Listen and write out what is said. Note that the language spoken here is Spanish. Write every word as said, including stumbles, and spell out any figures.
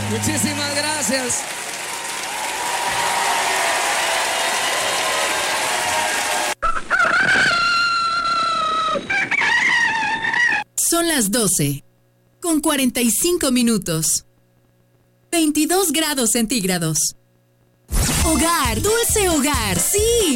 Muchísimas gracias. Son las doce, con cuarenta y cinco minutos. veintidós grados centígrados. Hogar, dulce hogar, sí.